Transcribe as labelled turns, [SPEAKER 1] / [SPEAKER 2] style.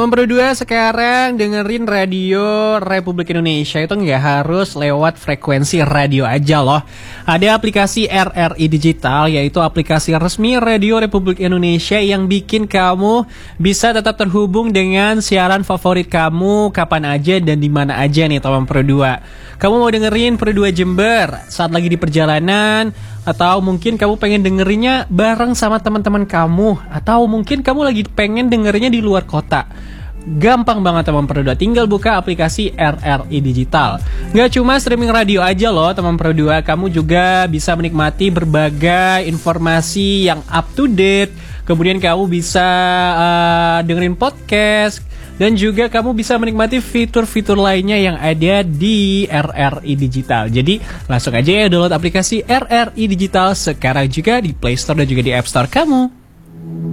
[SPEAKER 1] Teman berdua sekarang dengerin radio Republik Indonesia itu nggak harus lewat frekuensi radio aja loh. Ada aplikasi RRI Digital, yaitu aplikasi resmi Radio Republik Indonesia yang bikin kamu bisa tetap terhubung dengan siaran favorit kamu kapan aja dan di mana aja nih teman berdua. Kamu mau dengerin Perdua Jember saat lagi di perjalanan, atau mungkin kamu pengen dengerinnya bareng sama teman-teman kamu, atau mungkin kamu lagi pengen dengerinnya di luar kota. Gampang banget teman Perdua, tinggal buka aplikasi RRI Digital. Gak cuma streaming radio aja loh teman Perdua, kamu juga bisa menikmati berbagai informasi yang up to date. Kemudian kamu bisa dengerin podcast, dan juga kamu bisa menikmati fitur-fitur lainnya yang ada di RRI Digital. Jadi langsung aja ya download aplikasi RRI Digital sekarang juga di Play Store dan juga di App Store kamu.